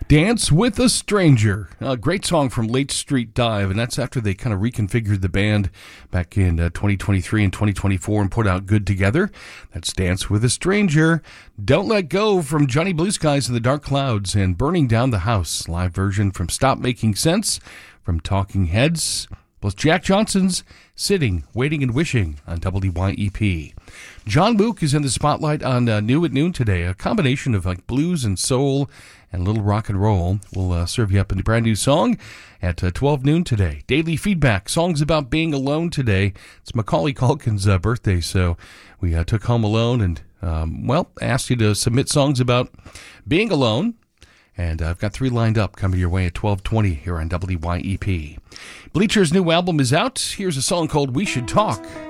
Dance with a Stranger, a great song from Late Street Dive, and that's after they kind of reconfigured the band back in 2023 and 2024 and put out Good Together. That's Dance with a Stranger. Don't Let Go from Johnny Blue Skies and the Dark Clouds, and Burning Down the House, live version from Stop Making Sense from Talking Heads, plus Jack Johnson's Sitting, Waiting and Wishing on WYEP. John Luke is in the spotlight on New at Noon today, a combination of like blues and soul and a little rock and roll. We'll serve you up a brand new song at 12 noon today. Daily feedback, songs about being alone today. It's Macaulay Culkin's birthday, so we took Home Alone and, asked you to submit songs about being alone. And I've got 3 lined up coming your way at 12:20 here on WYEP. Bleacher's new album is out. Here's a song called We Should Talk.